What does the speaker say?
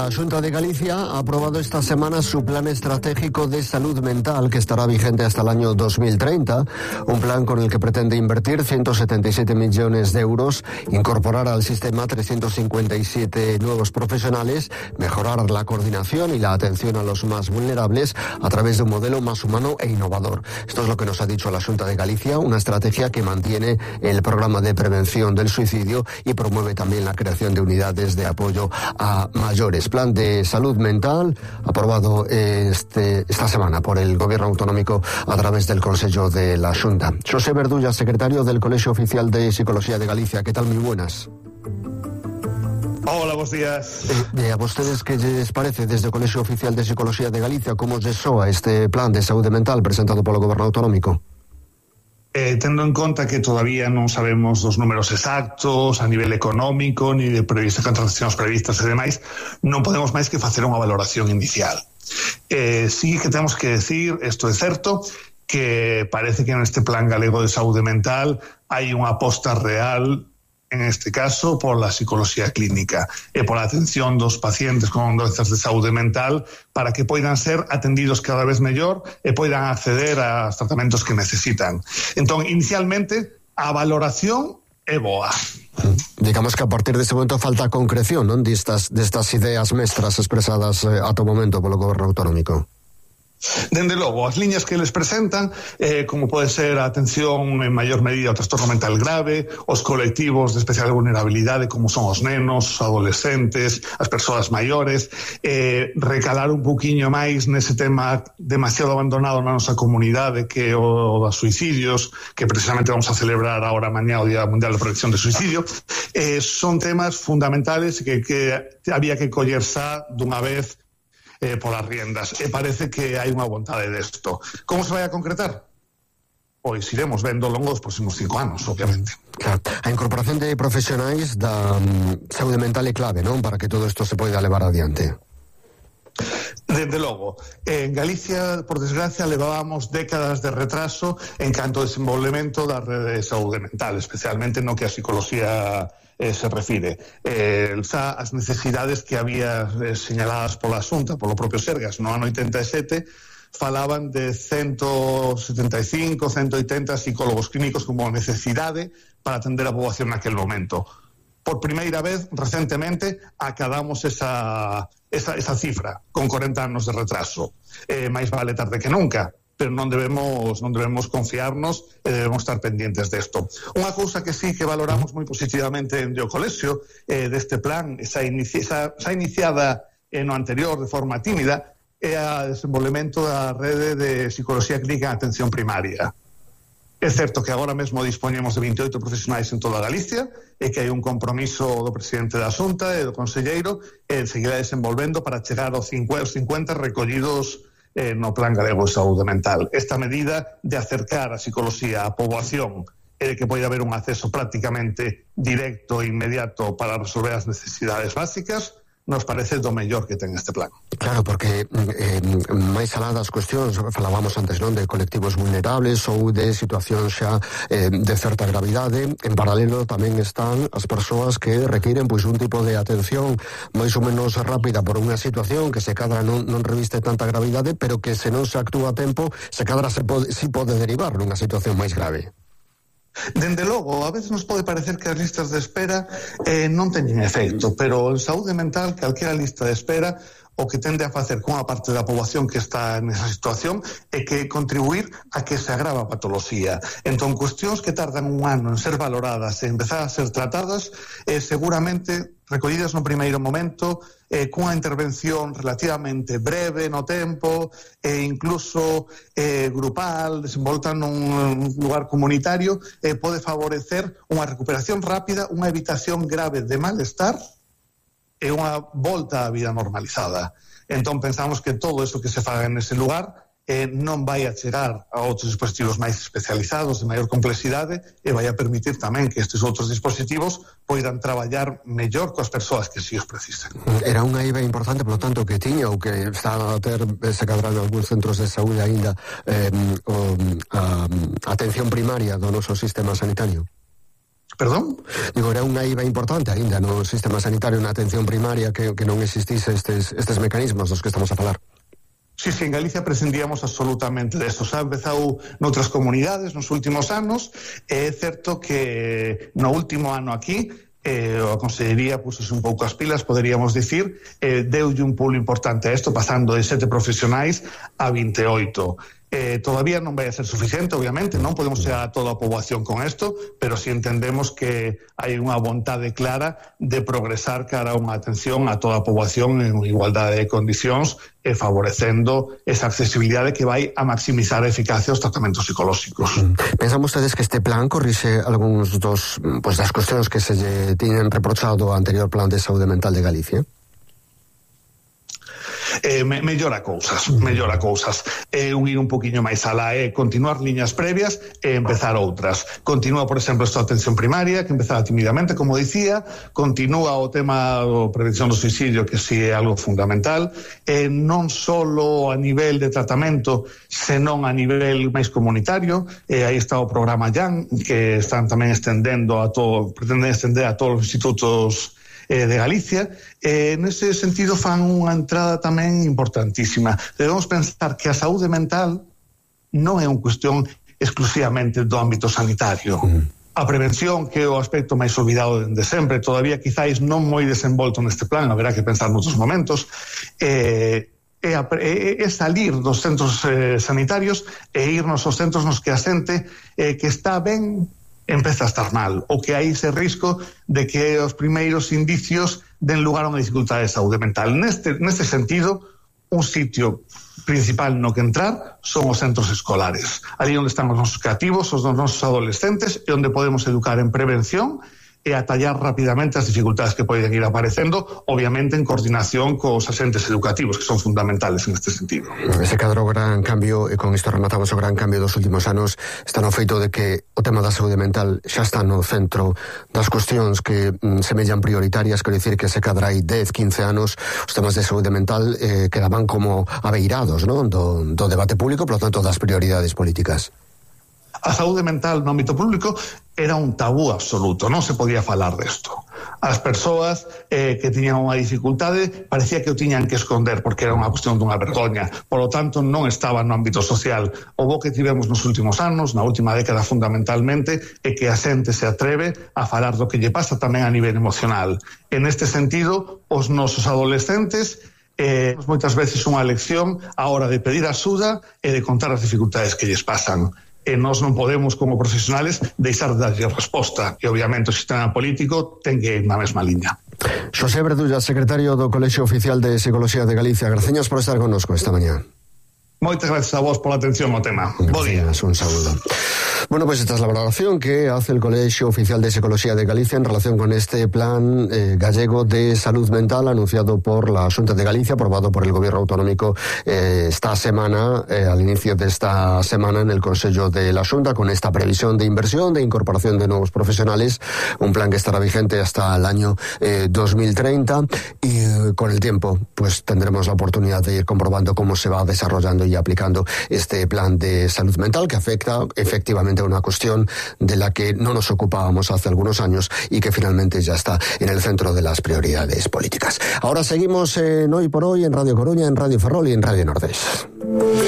La Xunta de Galicia ha aprobado esta semana su plan estratégico de salud mental que estará vigente hasta el año 2030, un plan con el que pretende invertir 177 millones de euros, incorporar al sistema 357 nuevos profesionales, mejorar la coordinación y la atención a los más vulnerables a través de un modelo más humano e innovador. Esto es lo que nos ha dicho la Xunta de Galicia, una estrategia que mantiene el programa de prevención del suicidio y promueve también la creación de unidades de apoyo a mayores. Plan de salud mental aprobado esta semana por el Gobierno autonómico a través del Consejo de la Xunta. José Verdulla, secretario del Colegio Oficial de Psicología de Galicia. ¿Qué tal? Muy buenas. Hola, buenos días. A vostedes, ¿qué les parece desde o Colegio Oficial de Psicología de Galicia? Como lles soa este plan de saúde mental presentado polo Goberno autonómico? Tendo en conta que todavía non sabemos os números exactos a nivel económico ni de contratacións previstas e demais, non podemos máis que facer unha valoración inicial. Sí que temos que decir, isto é certo, que parece que neste plan galego de saúde mental hai unha aposta real, en este caso, por la psicología clínica e por la atención dos pacientes con doenzas de saúde mental para que poidan ser atendidos cada vez mellor e poidan acceder aos tratamentos que necesitan. Entón, inicialmente, a valoración é boa. Digamos que a partir deste momento falta a concreción, non? Destas ideas mestras expresadas ata o momento polo Goberno autonómico. Dende logo, as liñas que les presentan, como pode ser a atención en maior medida ao trastorno mental grave, os colectivos de especial vulnerabilidade como son os nenos, os adolescentes, as persoas maiores, recalar un poquinho máis nese tema demasiado abandonado na nosa comunidade que é o dos suicidios, que precisamente vamos a celebrar agora mañá o Día Mundial de Prevención de Suicidio. Son temas fundamentales que había que coller xa dunha vez polas riendas, e parece que hai unha vontade desto. Como se vai a concretar? Pois iremos vendo ao longo dos próximos 5 anos, obviamente. Claro. A incorporación de profesionais da saúde mental é clave, non? Para que todo isto se poida levar adiante. Desde logo, en Galicia, por desgracia, levábamos décadas de retraso en canto ao desenvolvemento da rede de saúde mental, especialmente no que a psicología se refire. Xa as necesidades que había señaladas pola Xunta, polo propio Sergas, no ano 87, falaban de 175, 180 psicólogos clínicos como necesidade para atender a poboación naquel momento. Por primeira vez, recentemente, acadamos esa cifra, con 40 anos de retraso. Máis vale tarde que nunca, pero non debemos confiarnos e debemos estar pendientes desto. Unha cousa que sí que valoramos moi positivamente en o colexio deste plan, xa iniciada no anterior de forma tímida, é o desenvolvemento da rede de psicología clínica en atención primaria. É certo que agora mesmo dispoñemos de 28 profesionais en toda Galicia e que hai un compromiso do presidente da Xunta e do conselleiro e seguirá desenvolvendo para chegar aos 50 recollidos no Plan Galego de Saúde Mental. Esta medida de acercar a psicología á poboación e de que pode haber un acceso prácticamente directo e inmediato para resolver as necesidades básicas nos parece do mellor que ten este plan. Claro, porque máis alá das cuestións, falábamos antes, non, de colectivos vulnerables ou de situacións xa de certa gravidade, en paralelo tamén están as persoas que requiren pois un tipo de atención máis ou menos rápida por unha situación que se cadra non reviste tanta gravidade, pero que se non se actúa a tempo, se cadra si pode derivar nunha situación máis grave. Dende logo, a veces nos pode parecer que as listas de espera non teñen efecto, pero en saúde mental, calquera lista de espera, o que tende a facer cunha parte da poboación que está nesa situación é que contribuir a que se agrava a patoloxía. Entón, cuestións que tardan un ano en ser valoradas e empezar a ser tratadas, seguramente recollidas no primeiro momento, cunha intervención relativamente breve no tempo, e incluso grupal, desenvolta nun lugar comunitario, pode favorecer unha recuperación rápida, unha evitación grave de malestar e unha volta á vida normalizada. Entón pensamos que todo iso que se faga nese lugar non vai a chegar a outros dispositivos máis especializados de maior complexidade e vai a permitir tamén que estes outros dispositivos poidan traballar mellor coas persoas que si os precisen. Era unha IVA importante, polo tanto, que tiña ou que está a ter se cadra en algúns centros de saúde aínda a atención primaria do noso sistema sanitario. Perdón? Digo, era unha IVA importante aínda no sistema sanitario, na atención primaria, que non existise estes mecanismos dos que estamos a falar. Sí, en Galicia prescindíamos absolutamente desto. Se ha empezado noutras comunidades nos últimos anos. É certo que no último ano aquí a Consellería puxose un pouco as pilas, poderíamos dicir, deulle un pulo importante a isto, pasando de 7 profesionais a 28. Todavía non vai a ser suficiente, obviamente, non podemos ser a toda a poboación con isto, pero si entendemos que hai unha vontade clara de progresar cara a unha atención a toda a poboación en igualdade de condicións e favorecendo esa accesibilidade que vai a maximizar a eficacia dos tratamentos psicolóxicos. Pensan ustedes que este plan corrixe algúns das cuestións que se lle tiñen reprochado ao anterior plan de saúde mental de Galicia? Mellora cousas. Ir un poquinho máis alá, continuar liñas previas e empezar outras. Continúa, por exemplo, esta atención primaria, que empezaba timidamente, como dicía, continúa o tema da prevención do suicidio, que si é algo fundamental, non só a nivel de tratamento, senón a nivel máis comunitario. Aí está o programa JAN, que están tamén pretenden estender a todos os institutos de Galicia. Nese sentido fan unha entrada tamén importantísima. Debemos pensar que a saúde mental non é unha cuestión exclusivamente do ámbito sanitario. A prevención, que é o aspecto máis olvidado de sempre, todavía quizáis non moi desenvolto neste plan, haberá que pensar noutros momentos, é salir dos centros sanitarios e irnos aos centros nos que a xente que está ben empeza a estar mal, ou que hai ese risco de que os primeiros indicios den lugar a unha dificultade de saúde mental. Neste sentido, un sitio principal no que entrar son os centros escolares. Ali onde están os nosos creativos, os nosos adolescentes, e onde podemos educar en prevención e atallar rapidamente as dificultades que poden ir aparecendo, obviamente en coordinación cos agentes educativos, que son fundamentales en este sentido. Ese cadro gran cambio, e con isto rematamos o gran cambio dos últimos anos, está no feito de que o tema da saúde mental xa está no centro das cuestións que semellan prioritarias, quero dicir que se cadra aí 10, 15 anos, os temas de saúde mental quedaban como abeirados, non? Do debate público, por lo tanto, das prioridades políticas. A saúde mental no ámbito público era un tabú absoluto, non se podía falar desto. As persoas que tiñan unha dificultade parecía que o tiñan que esconder porque era unha cuestión dunha vergoña, por lo tanto non estaba no ámbito social. O bo que tivemos nos últimos anos, na última década fundamentalmente, é que a xente se atreve a falar do que lle pasa tamén a nivel emocional. En este sentido, os nosos adolescentes moitas veces unha lección a hora de pedir axuda e de contar as dificultades que lles pasan. Nós non podemos, como profesionales, deixar de darlle resposta, e obviamente o sistema político ten que ir na mesma liña. Xosé Verdulla, secretario do Colexio Oficial de Psicología de Galicia, graciñas por estar connosco esta mañá. Moitas gracias a vos pola atención ao tema. Bo día. Un saúdo. Bueno, pues esta es la valoración que hace el Colegio Oficial de Psicología de Galicia en relación con este plan gallego de salud mental anunciado por la Xunta de Galicia, aprobado por el Gobierno Autonómico esta semana, al inicio de esta semana en el Consejo de la Xunta, con esta previsión de inversión, de incorporación de nuevos profesionales, un plan que estará vigente hasta el año 2030 y con el tiempo pues tendremos la oportunidad de ir comprobando cómo se va desarrollando y aplicando este plan de salud mental que afecta efectivamente a una cuestión de la que no nos ocupábamos hace algunos años y que finalmente ya está en el centro de las prioridades políticas. Ahora seguimos en Hoy por Hoy, en Radio Coruña, en Radio Ferrol y en Radio Nordés.